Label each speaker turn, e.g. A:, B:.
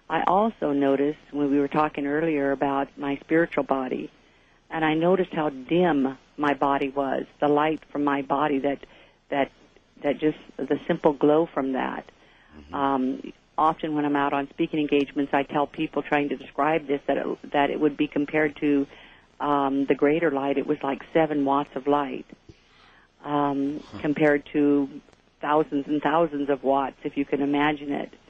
A: I also noticed when we were talking earlier about my spiritual body, and I noticed how dim my body was, the light from my body, that just the simple glow from that. Often when I'm out on speaking engagements, I tell people trying to describe this that it would be compared to the greater light. It was like 7 watts of light compared to thousands and thousands of watts, if you can imagine it.